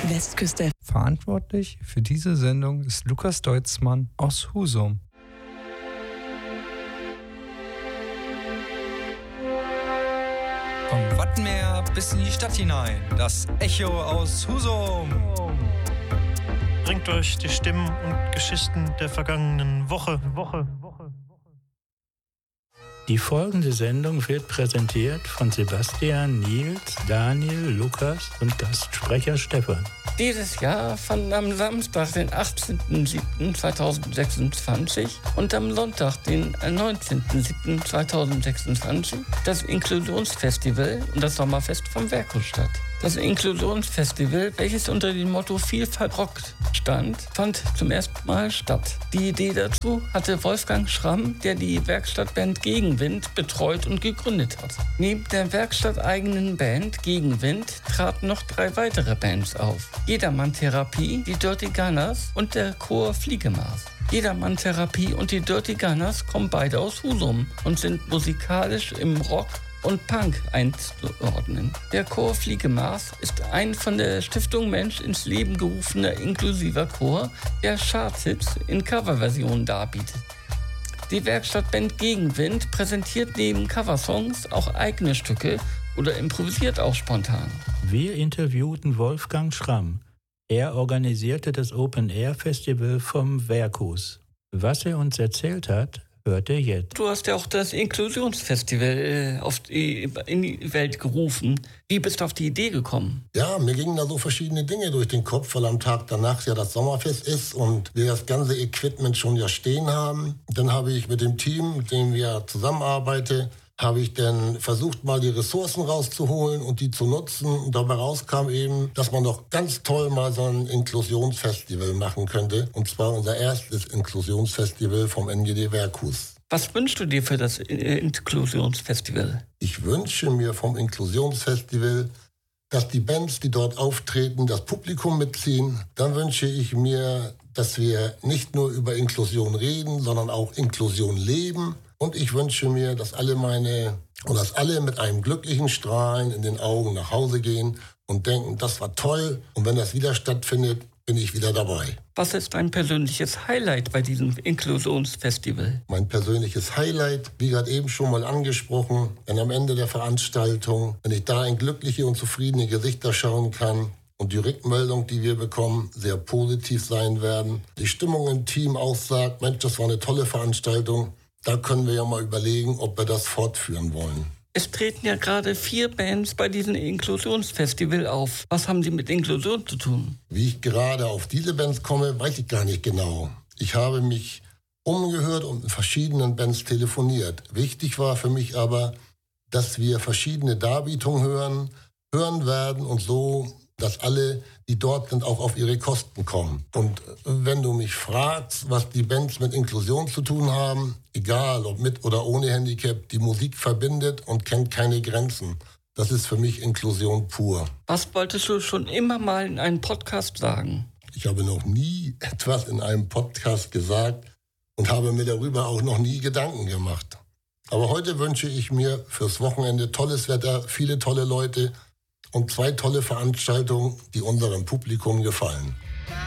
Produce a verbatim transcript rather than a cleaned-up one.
Westküste. Verantwortlich für diese Sendung ist Lukas Deutzmann aus Husum. Vom Wattenmeer bis in die Stadt hinein, das Echo aus Husum. Bringt euch die Stimmen und Geschichten der vergangenen Woche, Woche, Woche. Die folgende Sendung wird präsentiert von Sebastian, Nils, Daniel, Lukas und Gastsprecher Stefan. Dieses Jahr fand am Samstag, den achtzehnten siebten zweitausendsechsundzwanzig und am Sonntag, den neunzehnten siebten zweitausendsechsundzwanzig, das Inklusionsfestival und das Sommerfest vom Werkhus statt. Das Inklusionsfestival, welches unter dem Motto Vielfalt rockt stand, fand zum ersten Mal statt. Die Idee dazu hatte Wolfgang Schramm, der die Werkstattband Gegenwind betreut und gegründet hat. Neben der werkstatteigenen Band Gegenwind traten noch drei weitere Bands auf. Jedermann Therapie, die Dirty Gunners und der Chor Fliegemaß. Jedermann Therapie und die Dirty Gunners kommen beide aus Husum und sind musikalisch im Rock und Punk einzuordnen. Der Chor Fliegemaß ist ein von der Stiftung Mensch ins Leben gerufener inklusiver Chor, der Chartshits in Coverversionen darbietet. Die Werkstattband Gegenwind präsentiert neben Coversongs auch eigene Stücke oder improvisiert auch spontan. Wir interviewten Wolfgang Schramm. Er organisierte das Open-Air-Festival vom Werkhus. Was er uns erzählt hat, hört ihr jetzt. Du hast ja auch das Inklusionsfestival auf die, in die Welt gerufen. Wie bist du auf die Idee gekommen? Ja, mir gingen da so verschiedene Dinge durch den Kopf, weil am Tag danach ja das Sommerfest ist und wir das ganze Equipment schon ja stehen haben. Dann habe ich mit dem Team, mit dem wir zusammenarbeiten, habe ich dann versucht, mal die Ressourcen rauszuholen und die zu nutzen. Und dabei rauskam eben, dass man doch ganz toll mal so ein Inklusionsfestival machen könnte. Und zwar unser erstes Inklusionsfestival vom N G D Werkhus. Was wünschst du dir für das Inklusionsfestival? Ich wünsche mir vom Inklusionsfestival, dass die Bands, die dort auftreten, das Publikum mitziehen. Dann wünsche ich mir, dass wir nicht nur über Inklusion reden, sondern auch Inklusion leben. Und ich wünsche mir, dass alle meine, oder dass alle mit einem glücklichen Strahlen in den Augen nach Hause gehen und denken, das war toll. Und wenn das wieder stattfindet, bin ich wieder dabei. Was ist dein persönliches Highlight bei diesem Inklusionsfestival? Mein persönliches Highlight, wie gerade eben schon mal angesprochen, wenn am Ende der Veranstaltung, wenn ich da in glückliche und zufriedene Gesichter schauen kann, und die Rückmeldung, die wir bekommen, sehr positiv sein werden. Die Stimmung im Team auch sagt, Mensch, das war eine tolle Veranstaltung. Da können wir ja mal überlegen, ob wir das fortführen wollen. Es treten ja gerade vier Bands bei diesem Inklusionsfestival auf. Was haben die mit Inklusion zu tun? Wie ich gerade auf diese Bands komme, weiß ich gar nicht genau. Ich habe mich umgehört und mit verschiedenen Bands telefoniert. Wichtig war für mich aber, dass wir verschiedene Darbietungen hören, hören werden und so, dass alle, die dort sind, auch auf ihre Kosten kommen. Und wenn du mich fragst, was die Bands mit Inklusion zu tun haben, egal ob mit oder ohne Handicap, die Musik verbindet und kennt keine Grenzen. Das ist für mich Inklusion pur. Was wolltest du schon immer mal in einem Podcast sagen? Ich habe noch nie etwas in einem Podcast gesagt und habe mir darüber auch noch nie Gedanken gemacht. Aber heute wünsche ich mir fürs Wochenende tolles Wetter, viele tolle Leute und zwei tolle Veranstaltungen, die unserem Publikum gefallen.